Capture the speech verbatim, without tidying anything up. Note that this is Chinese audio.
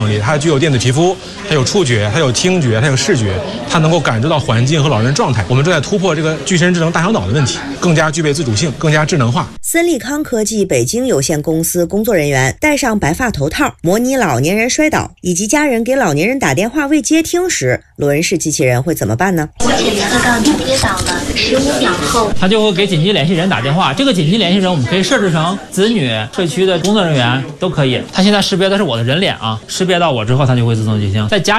它具有电子皮肤，它有触觉，它有听觉，它有视觉，它能够感知到环境和老人的状态。我们正在突破这个具身智能大小脑的问题，更加具备自主性，更加智能化。 森利康科技北京有限公司工作人员戴上白发头套，模拟老年人摔倒以及家人给老年人打电话未接听时，轮式机器人会怎么办呢？ 目前测到您跌倒了，十五秒后， 它就会给紧急联系人打电话。这个紧急联系人我们可以设置成子女、社区的工作人员都可以。它现在识别的是我的人脸啊，识别到我之后，它就会自动进行。在家